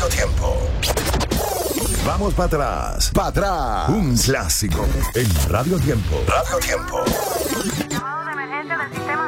Tiempo. Vamos para atrás. Para atrás. Un clásico en Radio Tiempo. Radio Tiempo. Llamado de emergencia del sistema